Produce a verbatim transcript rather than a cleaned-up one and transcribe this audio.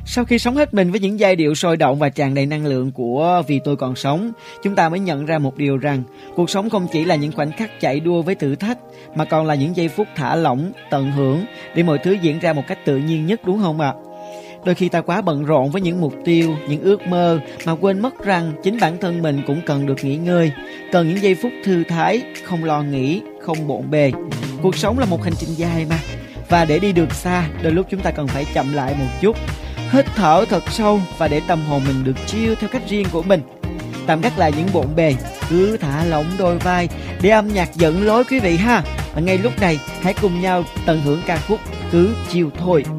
Sau khi sống hết mình với những giai điệu sôi động và tràn đầy năng lượng của Vì Tôi Còn Sống, chúng ta mới nhận ra một điều rằng cuộc sống không chỉ là những khoảnh khắc chạy đua với thử thách, mà còn là những giây phút thả lỏng, tận hưởng để mọi thứ diễn ra một cách tự nhiên nhất, đúng không ạ? Đôi khi ta quá bận rộn với những mục tiêu, những ước mơ mà quên mất rằng chính bản thân mình cũng cần được nghỉ ngơi, cần những giây phút thư thái, không lo nghĩ, không bộn bề. Cuộc sống là một hành trình dài mà, và để đi được xa, đôi lúc chúng ta cần phải chậm lại một chút, hít thở thật sâu và để tâm hồn mình được chill theo cách riêng của mình. Tạm gác lại những bộn bề, cứ thả lỏng đôi vai để âm nhạc dẫn lối quý vị ha. Và ngay lúc này hãy cùng nhau tận hưởng ca khúc Cứ Chill Thôi.